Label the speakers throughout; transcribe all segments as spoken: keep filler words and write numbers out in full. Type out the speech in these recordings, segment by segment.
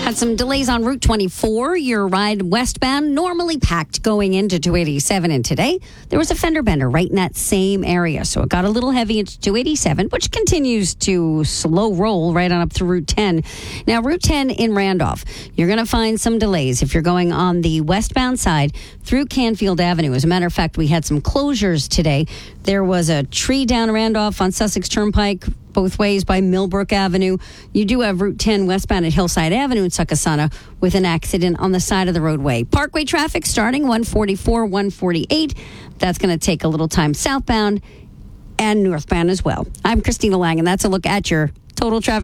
Speaker 1: Got some delays on Route twenty-four. Your ride westbound, normally packed going into two eighty-seven. And today, there was a fender bender right in that same area. So it got a little heavy into two eighty-seven, which continues to slow roll right on up through Route ten. Now, Route ten in Randolph, you're going to find some delays if you're going on the westbound side through Canfield Avenue. As a matter of fact, we had some closures today. There was a tree down Randolph on Sussex Turnpike, both ways by Millbrook Avenue. You do have Route ten westbound at Hillside Avenue in Succassana with an accident on the side of the roadway. Parkway traffic starting one forty-four, one forty-eight. That's going to take a little time southbound and northbound as well. I'm Christina Lang, and that's a look at your total traffic.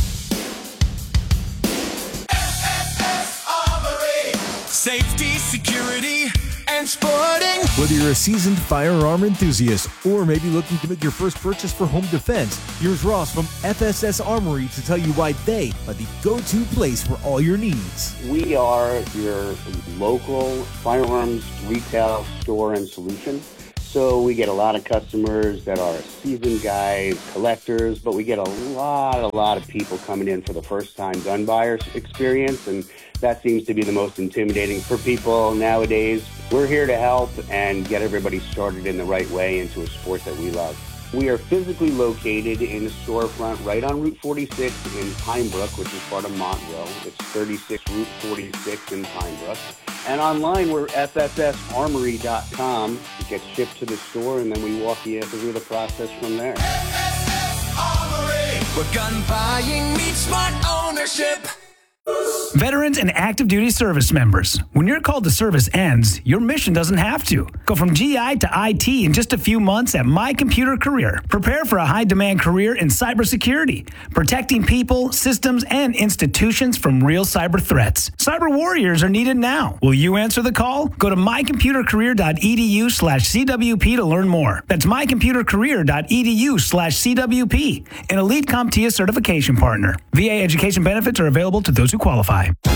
Speaker 2: Safety, security, and sporting.
Speaker 3: Whether you're a seasoned firearm enthusiast or maybe looking to make your first purchase for home defense, here's Ross from F S S Armory to tell you why they are the go-to place for all your needs.
Speaker 4: We are your local firearms retail store and solution. So we get a lot of customers that are seasoned guys, collectors, but we get a lot, a lot of people coming in for the first time gun buyer experience, and that seems to be the most intimidating for people nowadays. We're here to help and get everybody started in the right way into a sport that we love. We are physically located in a storefront right on Route forty-six in Pine Brook, which is part of Montville. It's thirty-six Route forty-six in Pine Brook. And online, we're F S S armory dot com. It gets shipped to the store, and then we walk you through the process from there.
Speaker 2: F S S Armory, where gun buying meets smart ownership.
Speaker 5: Veterans and active duty service members, when your call to service ends, your mission doesn't have to. Go from G I to I T in just a few months at My Computer Career. Prepare for a high-demand career in cybersecurity, protecting people, systems, and institutions from real cyber threats. Cyber warriors are needed now. Will you answer the call? Go to my computer career dot e d u slash c w p to learn more. That's my computer career dot e d u slash c w p, an Elite CompTIA certification partner. V A education benefits are available to those who qualify.